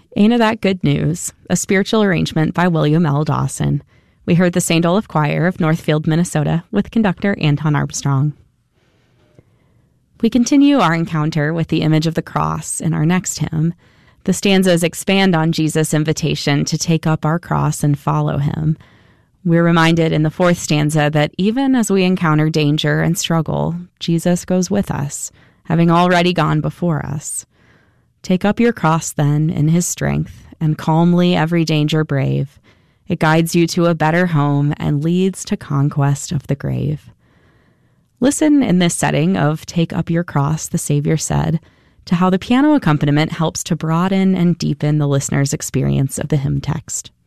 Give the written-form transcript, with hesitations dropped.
Ain't That Good News, a spiritual arrangement by William L. Dawson. We heard the St. Olaf Choir of Northfield, Minnesota, with conductor Anton Armstrong. We continue our encounter with the image of the cross in our next hymn. The stanzas expand on Jesus' invitation to take up our cross and follow him. We're reminded in the fourth stanza that even as we encounter danger and struggle, Jesus goes with us, having already gone before us. Take up your cross, then, in his strength, and calmly every danger brave. It guides you to a better home and leads to conquest of the grave. Listen in this setting of Take Up Your Cross, the Savior said, to how the piano accompaniment helps to broaden and deepen the listener's experience of the hymn text.